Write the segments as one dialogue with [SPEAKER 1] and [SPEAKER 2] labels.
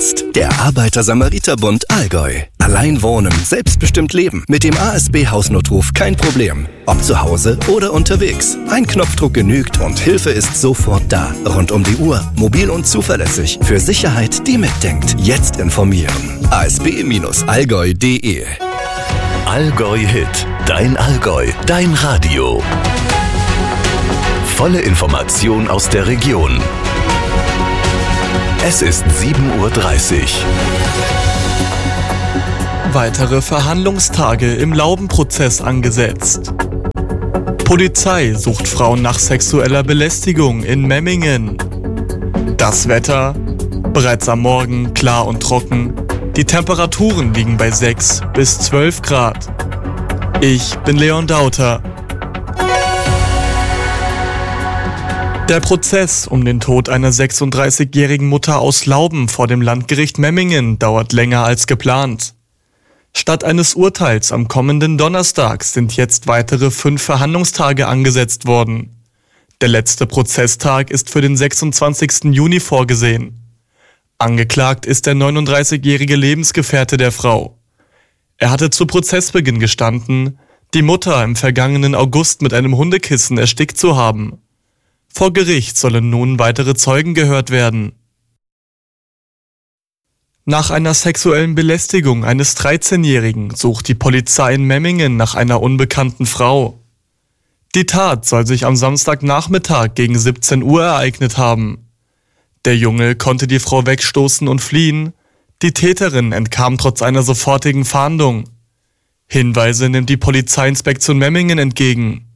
[SPEAKER 1] jetzt. Der Arbeiter-Samariter-Bund Allgäu. Allein wohnen, selbstbestimmt leben. Mit dem ASB-Hausnotruf kein Problem. Ob zu Hause oder unterwegs. Ein Knopfdruck genügt und Hilfe ist sofort da. Rund um die Uhr, mobil und zuverlässig. Für Sicherheit, die mitdenkt. Jetzt informieren. asb-allgäu.de.
[SPEAKER 2] Allgäu Hit. Dein Allgäu. Dein Radio. Volle Information aus der Region. Es ist 7:30 Uhr.
[SPEAKER 3] Weitere Verhandlungstage im Laubenprozess angesetzt. Polizei sucht Frauen nach sexueller Belästigung in Memmingen. Das Wetter? Bereits am Morgen klar und trocken. Die Temperaturen liegen bei 6 bis 12 Grad. Ich bin Leon Dauter. Der Prozess um den Tod einer 36-jährigen Mutter aus Lauben vor dem Landgericht Memmingen dauert länger als geplant. Statt eines Urteils am kommenden Donnerstag sind jetzt weitere 5 Verhandlungstage angesetzt worden. Der letzte Prozesstag ist für den 26. Juni vorgesehen. Angeklagt ist der 39-jährige Lebensgefährte der Frau. Er hatte zu Prozessbeginn gestanden, die Mutter im vergangenen August mit einem Hundekissen erstickt zu haben. Vor Gericht sollen nun weitere Zeugen gehört werden. Nach einer sexuellen Belästigung eines 13-Jährigen sucht die Polizei in Memmingen nach einer unbekannten Frau. Die Tat soll sich am Samstagnachmittag gegen 17 Uhr ereignet haben. Der Junge konnte die Frau wegstoßen und fliehen. Die Täterin entkam trotz einer sofortigen Fahndung. Hinweise nimmt die Polizeiinspektion Memmingen entgegen.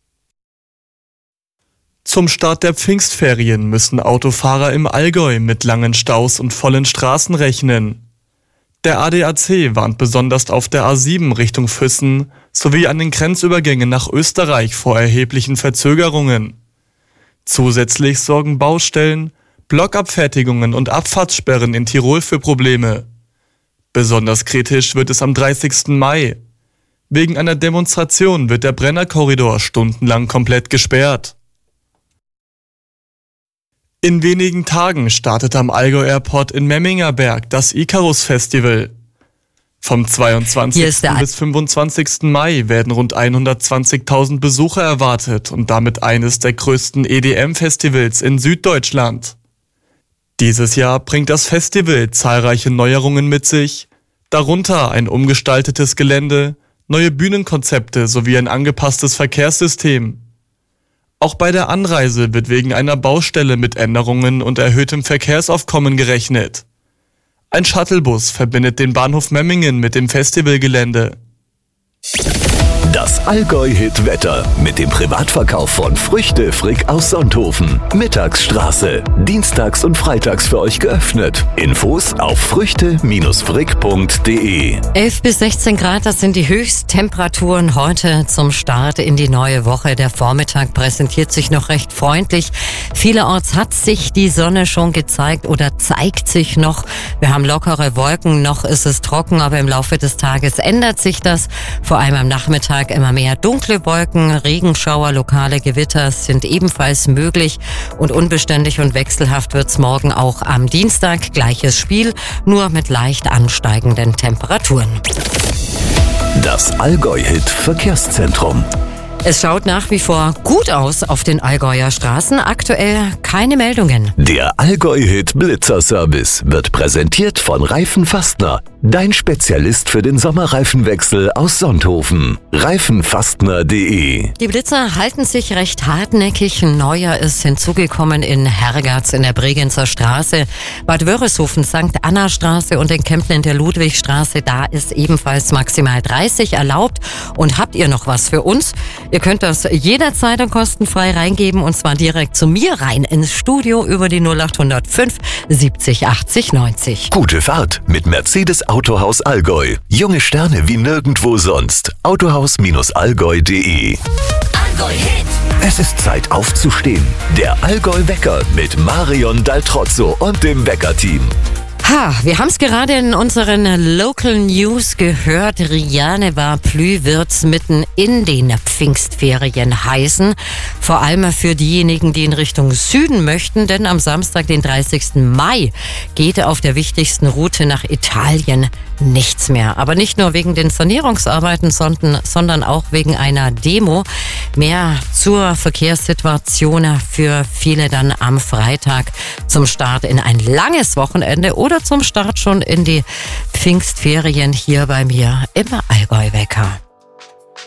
[SPEAKER 3] Zum Start der Pfingstferien müssen Autofahrer im Allgäu mit langen Staus und vollen Straßen rechnen. Der ADAC warnt besonders auf der A7 Richtung Füssen sowie an den Grenzübergängen nach Österreich vor erheblichen Verzögerungen. Zusätzlich sorgen Baustellen, Blockabfertigungen und Abfahrtssperren in Tirol für Probleme. Besonders kritisch wird es am 30. Mai. Wegen einer Demonstration wird der Brennerkorridor stundenlang komplett gesperrt. In wenigen Tagen startet am Allgäu Airport in Memmingerberg das Icarus Festival. Vom 22. bis 25. Mai werden rund 120.000 Besucher erwartet und damit eines der größten EDM-Festivals in Süddeutschland. Dieses Jahr bringt das Festival zahlreiche Neuerungen mit sich, darunter ein umgestaltetes Gelände, neue Bühnenkonzepte sowie ein angepasstes Verkehrssystem. Auch bei der Anreise wird wegen einer Baustelle mit Änderungen und erhöhtem Verkehrsaufkommen gerechnet. Ein Shuttlebus verbindet den Bahnhof Memmingen mit dem Festivalgelände.
[SPEAKER 2] Das Allgäu-Hit-Wetter mit dem Privatverkauf von Früchte Frick aus Sonthofen. Mittagsstraße. Dienstags und freitags für euch geöffnet. Infos auf früchte-frick.de.
[SPEAKER 4] 11 bis 16 Grad, das sind die Höchsttemperaturen heute zum Start in die neue Woche. Der Vormittag präsentiert sich noch recht freundlich. Vielerorts hat sich die Sonne schon gezeigt oder zeigt sich noch. Wir haben lockere Wolken, noch ist es trocken, aber im Laufe des Tages ändert sich das. Vor allem am Nachmittag immer mehr dunkle Wolken, Regenschauer, lokale Gewitter sind ebenfalls möglich und unbeständig und wechselhaft wird's morgen auch am Dienstag. Gleiches Spiel, nur mit leicht ansteigenden Temperaturen.
[SPEAKER 2] Das Allgäu-Hit Verkehrszentrum.
[SPEAKER 4] Es schaut nach wie vor gut aus auf den Allgäuer Straßen. Aktuell keine Meldungen.
[SPEAKER 2] Der Allgäu-Hit Blitzer-Service wird präsentiert von Reifenfastner. Dein Spezialist für den Sommerreifenwechsel aus Sonthofen. Reifenfastner.de.
[SPEAKER 4] Die Blitzer halten sich recht hartnäckig. Ein neuer ist hinzugekommen in Hergatz in der Bregenzer Straße, Bad Wörishofen, St. Anna Straße und in Kempten in der Ludwigstraße. Da ist ebenfalls maximal 30 erlaubt. Und habt ihr noch was für uns? Ihr könnt das jederzeit und kostenfrei reingeben und zwar direkt zu mir rein ins Studio über die 0805 70 80 90.
[SPEAKER 2] Gute Fahrt mit Mercedes Autohaus Allgäu. Junge Sterne wie nirgendwo sonst. Autohaus-allgäu.de.
[SPEAKER 5] Allgäu Hit.
[SPEAKER 2] Es ist Zeit aufzustehen. Der Allgäu Wecker mit Marion Daltrozzo und dem Weckerteam.
[SPEAKER 4] Wir haben es gerade in unseren Local News gehört. Riane Plü wird's mitten in den Pfingstferien heißen. Vor allem für diejenigen, die in Richtung Süden möchten, denn am Samstag, den 30. Mai, geht auf der wichtigsten Route nach Italien nichts mehr. Aber nicht nur wegen den Sanierungsarbeiten, sondern auch wegen einer Demo. Mehr zur Verkehrssituation für viele dann am Freitag zum Start in ein langes Wochenende oder zum Start schon in die Pfingstferien hier bei mir im Allgäu-Wecker.